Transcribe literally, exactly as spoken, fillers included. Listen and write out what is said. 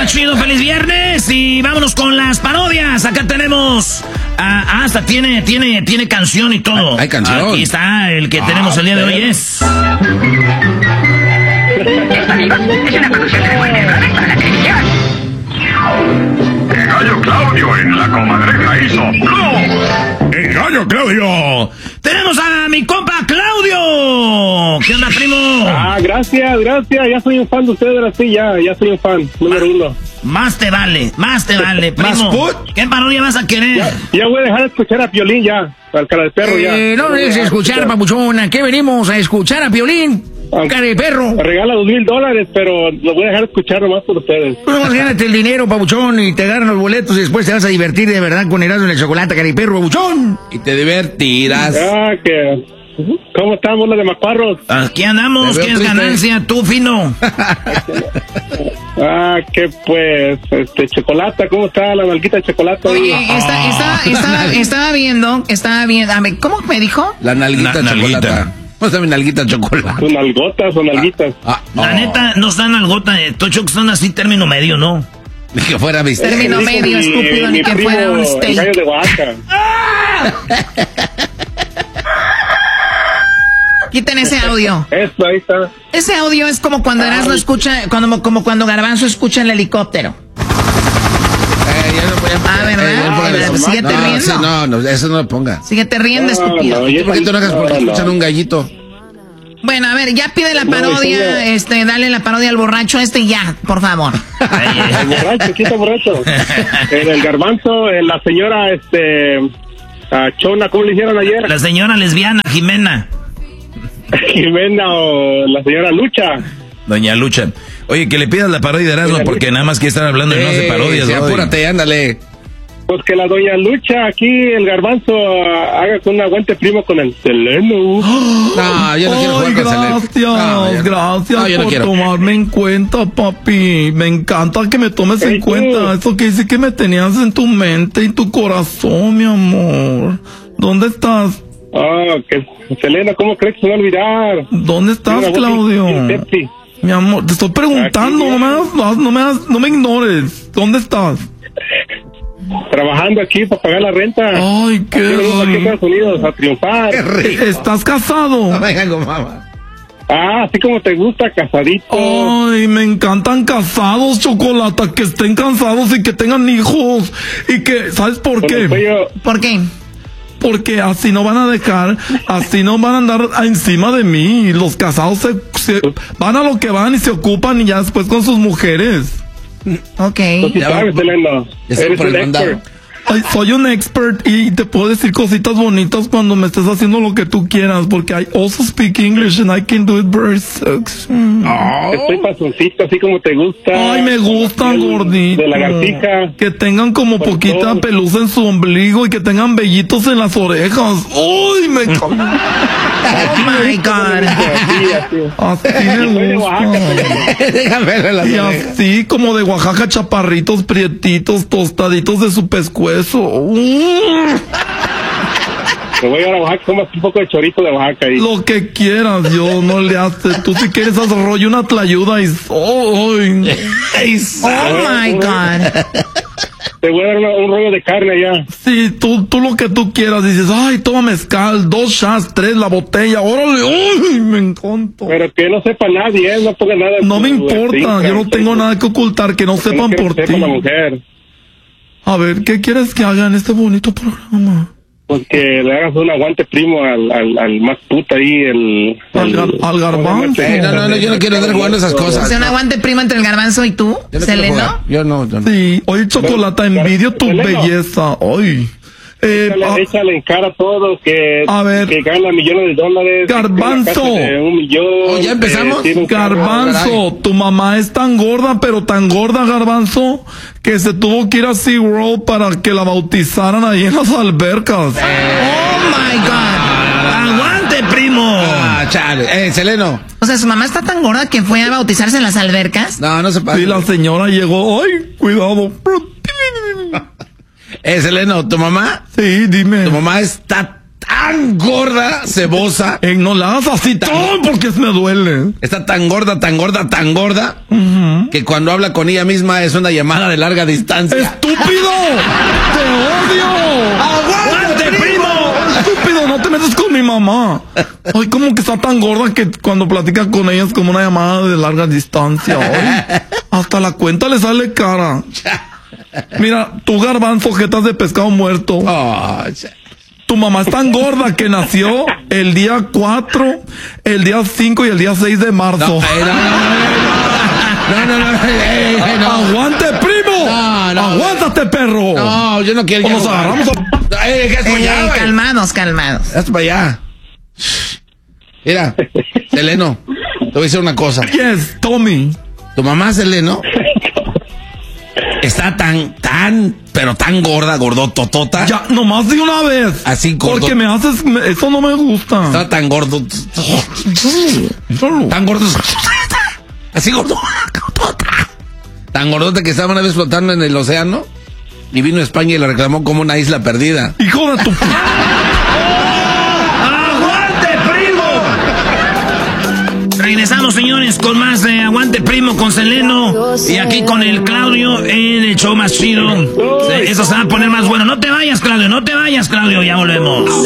más chido, feliz viernes y vámonos con las parodias. Acá tenemos, ah, hasta tiene, tiene, tiene canción y todo. Hay canción. Aquí está, el que ah, tenemos el día de hoy es. El gallo Claudio en la comadreja hizo ¡no! El gallo Claudio. Tenemos a mi compa Claudio. ¿Qué onda, primo? Ah, gracias, gracias. Ya soy un fan de ustedes, ahora sí, ya, ya soy un fan, número más, uno. Más te vale, más te vale, primo. ¿Qué parodia vas a querer? Ya, ya voy a dejar de escuchar a Piolín ya, al cara de perro eh, ya. No dejes de escuchar, papuchona. ¿Qué venimos a escuchar a Piolín? Cara de perro. Me regala dos mil dólares, pero lo voy a dejar de escuchar nomás por ustedes. Pues vamos, gánate el dinero, papuchón, y te ganan los boletos y después te vas a divertir de verdad con Erasmo en el chocolate, cara de perro, papuchón. Y te divertirás. Ah, que... ¿Cómo estamos, los de Macuarros? Aquí andamos, ¿qué es ganancia? Tú, fino. Ah, que pues, este, Chocolata, ¿cómo está la nalguita de Chocolata? Oye, está, está, estaba, estaba viendo, estaba viendo, a ver, ¿cómo me dijo? La nalguita Na, chocolata. nalguita. ¿Cómo está mi nalguita chocolate? ¿Son nalgotas o nalguitas? Ah, ah, La no. neta, no están algota, eh, Tocho, que son así término medio, ¿no? Ni que fuera mi Término Dijo medio, mi- estúpido, mi ni que primo, fuera un el steak. gallo de Oaxaca. Quiten ese audio. Eso, ahí está. Ese audio es como cuando Erasmo escucha, cuando, como cuando Garbanzo escucha el helicóptero. Eh, ya no voy a- Ah, ¿verdad? eh, ya no pongas Eh, eso. síguete no, riendo. sí, no, no, eso no lo ponga. Síguete riendo, No, estúpido. no, ya- ¿Por qué tú no hagas porque No, no. escuchan un gallito? Bueno, a ver, ya pide la No, parodia, sí, este, dale la parodia al borracho este y ya, por favor. El borracho, ¿quién está borracho? El, el Garbanzo, eh, la señora, este... a Chona, ¿cómo le hicieron ayer? La señora lesbiana, Jimena. Jimena o la señora Lucha. Doña Lucha. Oye, que le pidas la parodia de Erasmo porque nada más que estar hablando y no hace parodias. Sí, hoy. apúrate, ándale. Pues que la doña Lucha, aquí el Garbanzo, ah, haga con un aguante primo con el Seleno. No, yo no quiero jugar con Selena. Gracias, No, yo- gracias no, yo no por quiero. tomarme en cuenta, papi. Me encanta que me tomes en Ey, tú. cuenta. Eso que dice que me tenías en tu mente y tu corazón, mi amor. ¿Dónde estás? Ah, que Selena, ¿cómo crees que se va a olvidar? ¿Dónde estás, Una voz Claudio? bien sexy. Mi amor, te estoy preguntando, Aquí, no me, hagas- no, me hagas- no me ignores. ¿Dónde estás? Trabajando aquí para pagar la renta. Ay, qué Aquí venimos aquí a rico. Estados Unidos a triunfar. Qué rico. ¿Estás casado? No me hagan con mamá. Ah, así como te gusta, casadito. Ay, me encantan casados, Chocolata, que estén casados y que tengan hijos. Y que, ¿sabes por Con el qué? cuello- ¿Por qué? Porque así no van a dejar, así no van a andar a- encima de mí. Los casados se, se- van a lo que van y se ocupan y ya después con sus mujeres. Ok. Tú sí Ya sabes, va- Selena. ya sé Eres por el un mandado. expert. Ay, soy un expert y te puedo decir cositas bonitas cuando me estés haciendo lo que tú quieras, porque I also speak English and I can do it very sexy. Estoy pasoncito, así como te gusta. Ay, me gustan El- gorditos. De lagartija. Que tengan como Por poquita todo. pelusa en su ombligo y que tengan vellitos en las orejas. Uy, me encanta. Oh my God. Así, así. Así Soy me de Oaxaca, gusta. Selena. Déjame ver las Y orejas. así como de Oaxaca, chaparritos, prietitos, tostaditos de su pescuezo. Mm, Me voy a ir a Oaxaca, comas un poco de chorizo de Oaxaca ahí. Lo que quieras, yo no le hace. Tú si quieres haz rollo una tlayuda y... ¡Ay! Oh my God. Te voy a dar una- un rollo de carne allá. Sí, tú, tú lo que tú quieras. Dices, ay, toma mezcal, dos shots, tres, la botella. ¡Órale! ¡Ay, me encanta! Pero que no sepa nadie, ¿eh? No ponga nada. en No tu me importa, Instagram, yo no tengo nada que ocultar, que no Que no sepan quiero por que ti. sepa la mujer. A ver, ¿qué quieres que haga en este bonito programa? Pues que le hagas un aguante primo al, al, al más puta ahí, el... Al el- gar- al Garbanzo. Eh, no, no, no, yo no quiero andar jugando esas O cosas. sea, un aguante primo entre el Garbanzo y tú, Yo no quiero Seleno. jugar. Yo no, yo no. Sí, oye, Chocolata, envidio tu Seleno. belleza. Ay. Eh, Échale, ah, échale en cara a todos que, A ver. que gana millones de dólares. Garbanzo. que tiene una casa de un millón, Oh, ¿ya empezamos? que tiene un carro. Garbanzo, tu mamá es tan gorda, pero tan gorda, Garbanzo, que se tuvo que ir a SeaWorld para que la bautizaran ahí en las albercas. Oh my God. ¡Aguante, primo! Ah, chale. Eh, Seleno. O sea, su mamá está tan gorda que fue a bautizarse en las albercas. No, no se pasa. Sí, la señora llegó, ay, cuidado. Eh, Seleno, ¿tu mamá? Sí, dime. Tu mamá está tan gorda, cebosa. Eh, no la hagas así todo porque me duele. Está tan gorda, tan gorda, tan gorda, Uh-huh. que cuando habla con ella misma es una llamada de larga distancia. ¡Estúpido! ¡Te odio! ¡Aguante, primo! Estúpido, no te metas con mi mamá. Ay, como que está tan gorda que cuando platica con ella es como una llamada de larga distancia. Ay, hasta la cuenta le sale cara. Mira, tu garbanzo, jetas de pescado muerto. Oh, ch- Tu mamá es tan gorda que nació el día cuatro, el día cinco y el día seis de marzo. no, eh, no, no, no, no, no, eh, eh, no. ¡Aguante, primo! No, no, ¡Aguántate, perro! No, yo no quiero. O nos jugar. agarramos a... Eh, ¿qué es para Ey, allá, ey, güey? calmados, calmados. Hazte para allá. Mira, Seleno, te voy a decir una cosa. Yes, Tommy. Tu mamá, Seleno, está tan, tan, pero tan gorda, gordototota. Ya, nomás de una vez. Así gordo. Porque me haces... me- eso no me gusta. Está tan gordo. Tan gordo. Así gordo. Tan gordota que estaba una vez flotando en el océano y vino a España y la reclamó como una isla perdida. Hijo de tu... ¡Aguante, primo! Regresamos, señores, con más de Aguante, primo, con Seleno. Y aquí con el Claudio en el show más chido. Eso se va a poner más bueno. No te vayas, Claudio, no te vayas, Claudio. Ya volvemos.